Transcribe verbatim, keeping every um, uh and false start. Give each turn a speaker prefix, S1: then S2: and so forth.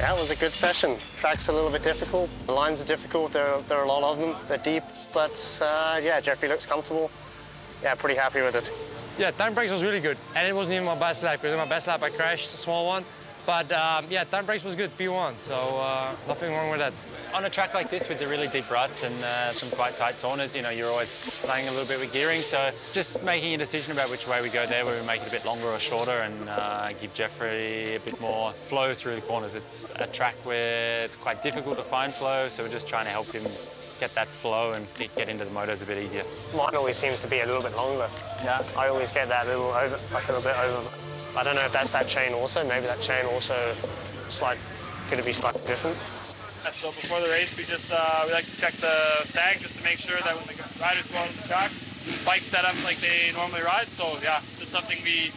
S1: Yeah, it was a good session. Track's a little bit difficult. The lines are difficult. There, there are a lot of them. They're deep. But uh, yeah, Jeffrey looks comfortable. Yeah, pretty happy with it.
S2: Yeah, time breaks was really good. And it wasn't even my best lap, because in my best lap I crashed a small one. But um, yeah, time breaks was good, P one, so uh, nothing wrong with that.
S3: On a track like this with the really deep ruts and uh, some quite tight corners, you know, you're always playing a little bit with gearing, so just making a decision about which way we go there, whether we make it a bit longer or shorter and uh, give Jeffrey a bit more flow through the corners. It's a track where it's quite difficult to find flow, so we're just trying to help him get that flow and get into the motos a bit easier.
S1: Mine always seems to be a little bit longer.
S3: Yeah.
S1: I always get that little over, like a little bit over. I don't know if that's that chain also. Maybe that chain also, slight, could it be slightly different?
S4: So before the race, we just uh, we like to check the sag just to make sure that when the riders go out on the track, bike's set up like they normally ride. So yeah, just something we